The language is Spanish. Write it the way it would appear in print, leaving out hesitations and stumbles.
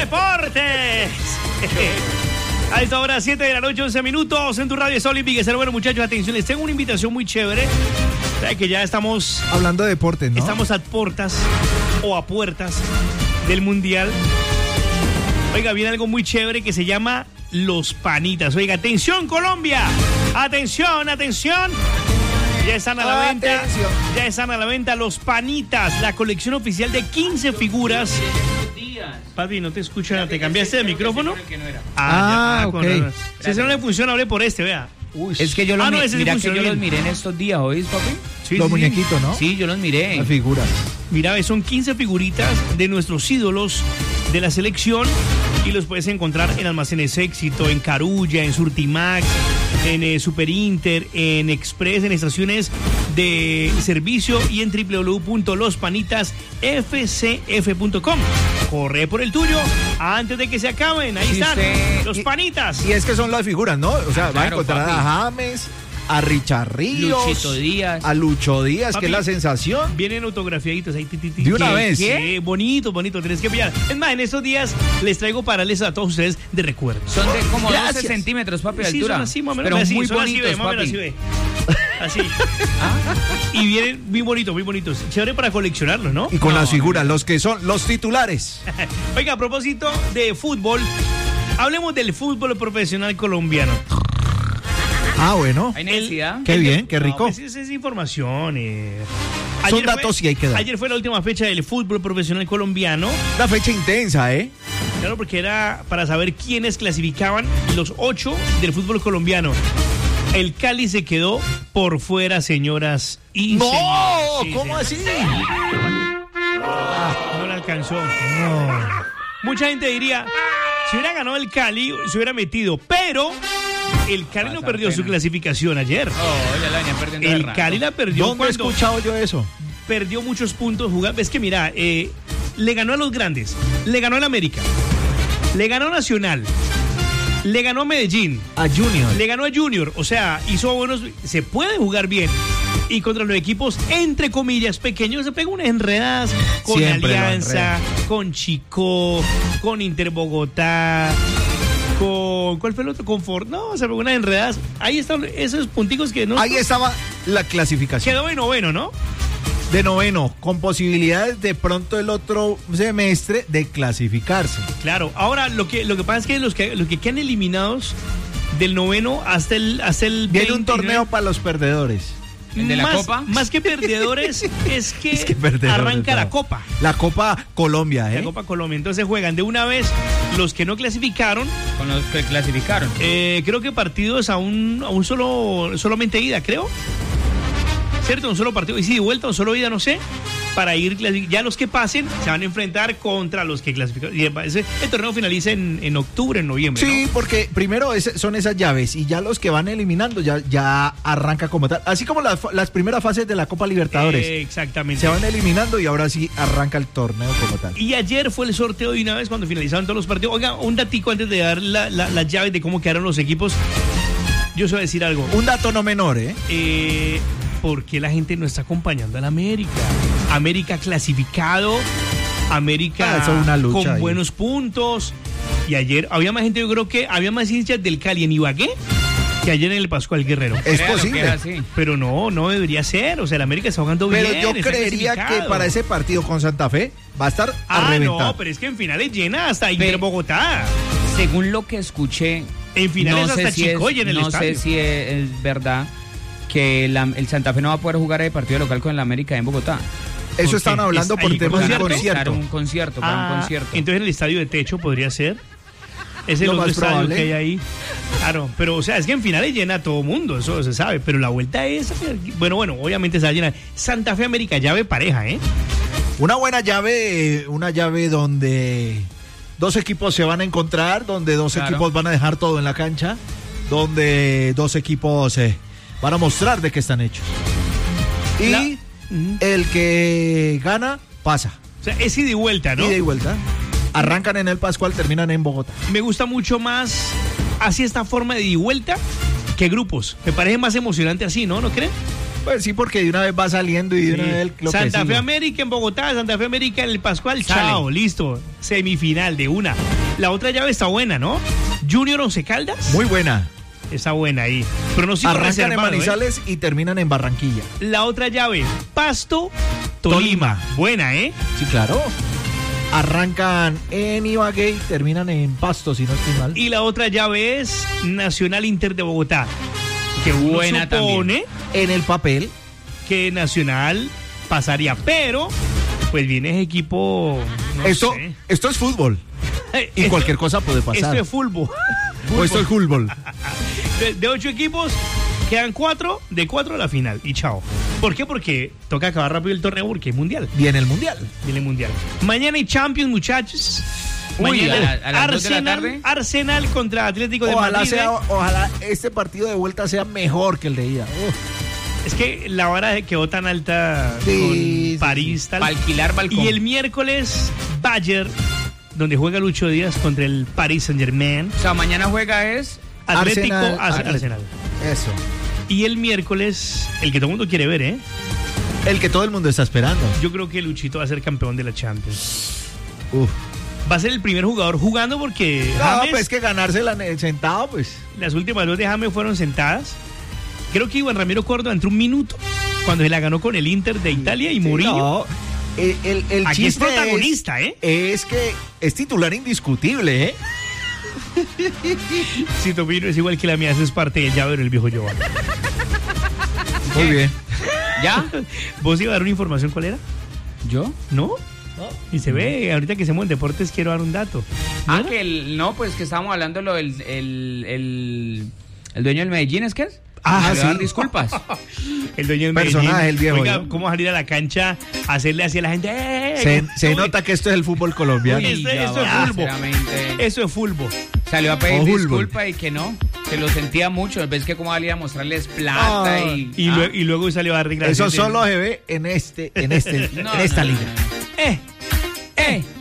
deportes. A esta hora, 7 de la noche, 11 minutos, en tu radio Sol y Miguel. Bueno, muchachos, atención, les tengo una invitación muy chévere. ¿Sabe que ya estamos... hablando de deportes, ¿no? Estamos a puertas del Mundial. Oiga, viene algo muy chévere que se llama Los Panitas. Oiga, atención, Colombia. Atención. Ya están a la venta Los Panitas, la colección oficial de 15 figuras. Papi, no te escucha, ¿te cambiaste de micrófono? Ok. Si ese no le funciona, hable por este, vea. Uy. Es que yo los miré en estos días, ¿oís, papi? Sí, los muñequitos, ¿no? Sí, yo los miré. Las figuras. Mira, son 15 figuritas de nuestros ídolos de la selección y los puedes encontrar en Almacenes Éxito, en Carulla, en Surtimax, en Super Inter, en Express, en estaciones de servicio y en www.lospanitasfcf.com. Corre por el tuyo antes de que se acaben. Ahí están, Los Panitas. Y es que son las figuras, ¿no? O sea, va a encontrar papi. a James, a Richard Ríos, Luchito Díaz. a Lucho Díaz, Papi, que es la sensación. Vienen autografiaditos ahí. ¿De una vez? Sí, bonito, tenés que pillar. Es más, en estos días les traigo para darles a todos ustedes de recuerdo. Son de como Gracias. 12 centímetros, papi, de Sí, altura. son así, más o menos, pero así, muy son bonitos, así, más o menos papi. así, así. Y vienen muy bonitos. Chévere para coleccionarlos, ¿no? Y con las figuras, los que son los titulares. Oiga, a propósito de fútbol, hablemos del fútbol profesional colombiano. Ah, bueno. ¿Hay necesidad? Qué bien, qué rico. No, esa es información. Son datos y hay que dar. Ayer fue la última fecha del fútbol profesional colombiano. Una fecha intensa, ¿eh? Claro, porque era para saber quiénes clasificaban los 8 del fútbol colombiano. El Cali se quedó por fuera, señoras y ¡No! señores. Sí, ¿Cómo sí. así? No le alcanzó. No. Mucha gente diría, si hubiera ganado el Cali, se hubiera metido, pero el Cali no perdió su clasificación ayer. Ya la venía perdiendo de El rato. Cali la perdió ¿Dónde he cuando escuchado yo eso? perdió muchos puntos jugando. Es que mira, le ganó a los grandes, le ganó al América, le ganó a Nacional, le ganó a Medellín, A Junior. le ganó a Junior, o sea, hizo buenos, se puede jugar bien. Y contra los equipos, entre comillas, pequeños, se pegó unas enredadas con Siempre Alianza, con Chico, con Inter Bogotá, con... ¿Cuál fue el otro? Con Ford. No, se pegó unas enredadas. Ahí están esos punticos que no... Ahí estaba la clasificación. Quedó de noveno, ¿no? De noveno, con posibilidades de pronto el otro semestre de clasificarse. Claro. Ahora, lo que pasa es que los que quedan eliminados del noveno hasta el Viene un 29, torneo para los perdedores. ¿El de la Copa? Más que perdedores, es que perdedores, arranca la no. Copa. La Copa Colombia, La Copa Colombia. Entonces juegan de una vez los que no clasificaron. Con los que clasificaron. Creo que partidos a un solamente ida, creo. ¿Cierto? Un solo partido. Y si de vuelta, un solo ida, no sé. Para ir, ya los que pasen se van a enfrentar contra los que clasificaron. El torneo finaliza en octubre, en noviembre. Sí, ¿no? porque primero son esas llaves y ya los que van eliminando ya arranca como tal. Así como las primeras fases de la Copa Libertadores. Exactamente. Se van eliminando y ahora sí arranca el torneo como tal. Y ayer fue el sorteo de una vez cuando finalizaron todos los partidos. Oiga, un datico antes de dar las llaves de cómo quedaron los equipos. Yo os voy a decir algo. Un dato no menor, ¿eh? ¿Por qué la gente no está acompañando a la América? América clasificado, América eso es una lucha con ahí. buenos puntos. Y ayer había más gente, yo creo que había más hinchas del Cali en Ibagué que ayer en el Pascual Guerrero. Es Créalo posible. que es así. Pero no debería ser. O sea, el América está jugando bien. Pero yo está creería que clasificado. para ese partido con Santa Fe va a estar a reventar. No, pero es que en finales llena hasta Inter Bogotá. Según lo que escuché, En finales hasta Chicoya en el no estadio. sé si es verdad que el Santa Fe no va a poder jugar el partido local con el América en Bogotá. Eso ¿Por estaban qué? hablando ¿Es por ahí temas de concierto? concierto. Para un concierto. Entonces en el estadio de techo podría ser. Es el Lo otro más estadio probable. que hay ahí. Claro, pero o sea, es que en finales llena todo mundo, eso se sabe. Pero la vuelta es. Bueno, obviamente se va a llenar. Santa Fe América, llave pareja, ¿eh? Una buena llave, donde dos equipos se van a encontrar, donde dos Claro. equipos van a dejar todo en la cancha, donde dos equipos van a mostrar de qué están hechos. Y el que gana, pasa. O sea, es ida y vuelta, ¿no? Ida y vuelta. Arrancan en el Pascual, terminan en Bogotá. Me gusta mucho más así esta forma de ida y vuelta que grupos. Me parece más emocionante así, ¿no? ¿No creen? Pues sí, porque de una vez va saliendo y de una vez lo que Santa Fe siga. América en Bogotá, Santa Fe América en el Pascual, Sale. chao, listo. Semifinal de una. La otra llave está buena, ¿no? Junior Once Caldas. Muy buena. Está buena ahí. Pronóstico Arrancan en reservado, Manizales y terminan en Barranquilla. La otra llave, Pasto, Tolima. Buena, ¿eh? Sí, claro. Arrancan en Ibagué y terminan en Pasto, si no estoy mal. Y la otra llave es Nacional Inter de Bogotá. Que uno Buena supone En el papel, que Nacional pasaría, pero pues viene ese equipo. No esto sé. es fútbol. Y Esto- cualquier cosa puede pasar. Esto es fútbol. O esto es fútbol. De 8 equipos, quedan 4, de 4 a la final. Y chao. ¿Por qué? Porque toca acabar rápido el torneo porque es mundial. Viene el Mundial. Viene el mundial. Mañana hay Champions, muchachos. Uy, Mañana a las 2 de la tarde. Arsenal contra Atlético de Madrid. Ojalá este partido de vuelta sea mejor que el de ida. Es que la vara quedó tan alta Sí, con París. Tal. Para alquilar balcón. Y el miércoles, Bayern, donde juega Lucho Díaz contra el Paris Saint-Germain. O sea, mañana juega es... Atlético, Arsenal. Arsenal. Eso. Y el miércoles, el que todo el mundo quiere ver, ¿eh? El que todo el mundo está esperando. Yo creo que Luchito va a ser campeón de la Champions. Uf. Va a ser el primer jugador jugando porque No, James, pues que ganársela sentado, pues. las últimas 2 de James fueron sentadas. Creo que Iván Ramiro Córdoba entró un minuto cuando se la ganó con el Inter de Italia y Mourinho. No, el Aquí es chiste protagonista, ¿eh? Es que es titular indiscutible, ¿eh? Si tu opinión es igual que la mía, eso es parte del llavero del viejo Giovanni. Muy bien. ¿Ya? ¿Vos ibas a dar una información cuál era? ¿Yo? ¿No? Y se ve, ahorita que hacemos en deportes, quiero dar un dato. Ah, que pues que estábamos hablando lo del el dueño del Medellín, ¿es que es? Ah, Le dan sí. disculpas. El dueño del Personaje, Medellín. el viejo, Oiga, ¿no? cómo salir a la cancha, hacerle así a la gente. Se nota que esto es el fútbol colombiano. Uy, ya eso es va, fútbol. sinceramente. Eso es fútbol. Salió a pedir O fútbol. disculpas y que no, que lo sentía mucho. Ves que cómo valía a mostrarles plata Ah, Y luego salió a arreglar. Eso solo se ve en esta liga. ¡Eh!